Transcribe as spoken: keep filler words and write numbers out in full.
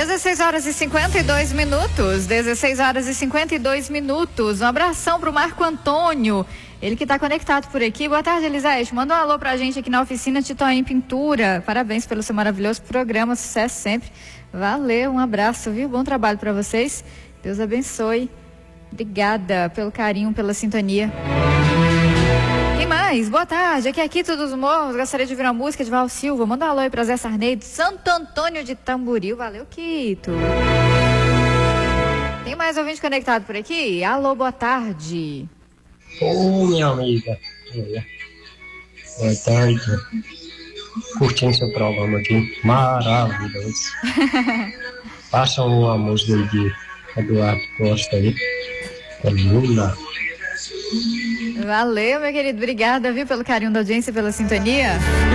dezesseis horas e cinquenta e dois minutos, dezesseis horas e cinquenta e dois minutos. Um abração pro Marco Antônio, ele que tá conectado por aqui. Boa tarde, Elisete. Manda um alô pra gente aqui na oficina Titoim Pintura. Parabéns pelo seu maravilhoso programa, sucesso sempre. Valeu, um abraço, viu? Bom trabalho pra vocês. Deus abençoe. Obrigada pelo carinho, pela sintonia. Quem mais? Boa tarde, aqui é Quito dos Morros. Gostaria de ouvir uma música de Val Silva. Manda um alô aí pra Zé Sarney de Santo Antônio de Tamboril. Valeu, Quito. Tem mais ouvinte conectado por aqui? Alô, boa tarde. Ô, minha amiga. Boa tarde. Curtindo seu programa aqui. Maravilhoso. Passa uma música de Eduardo Costa aí. É Lula. Valeu, meu querido. Obrigada, viu, pelo carinho da audiência, pela sintonia.